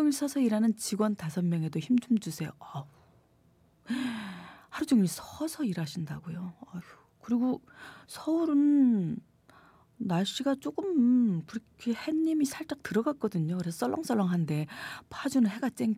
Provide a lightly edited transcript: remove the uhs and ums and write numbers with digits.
종일 서서 일하는 직원 5명에도 힘 좀 주세요. 하루 종일 서서 일하신다고요? 아휴. 그리고 서울은 날씨가 조금 그렇게 햇님이 살짝 들어갔거든요. 그래서 썰렁썰렁한데 파주는 해가 쨍쨍